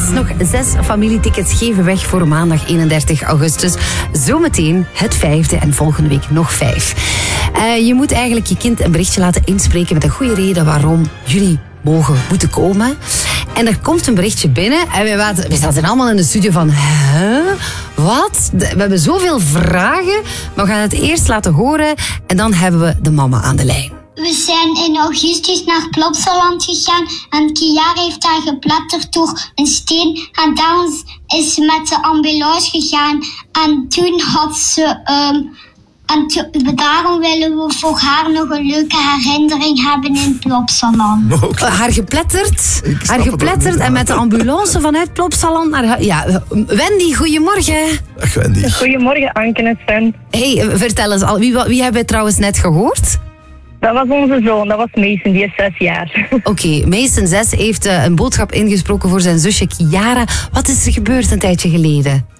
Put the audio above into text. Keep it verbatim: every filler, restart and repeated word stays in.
nog zes familietickets geven weg voor maandag eenendertig augustus. Zometeen het vijfde en volgende week nog vijf. Uh, je moet eigenlijk je kind een berichtje laten inspreken met een goede reden waarom jullie mogen moeten komen. En er komt een berichtje binnen en we, waten, we zaten allemaal in de studio van... Huh? Wat? We hebben zoveel vragen, maar we gaan het eerst laten horen en dan hebben we de mama aan de lijn. We zijn in augustus naar Plopsaland gegaan en Kiara heeft daar gepletterd door een steen. En daarom is ze met de ambulance gegaan. En toen had ze... Um, en to, daarom willen we voor haar nog een leuke herinnering hebben in Plopsaland. Okay. Haar gepletterd, haar gepletterd en met de ambulance vanuit Plopsaland naar... Ja, Wendy, goedemorgen. Dag Wendy. Goedemorgen Anke en Sven. Hey, vertel eens, al, wie, wie hebben we trouwens net gehoord? Dat was onze zoon, dat was Mason, die is zes jaar. Oké, okay, Mason zes heeft uh, een boodschap ingesproken voor zijn zusje Kiara. Wat is er gebeurd een tijdje geleden?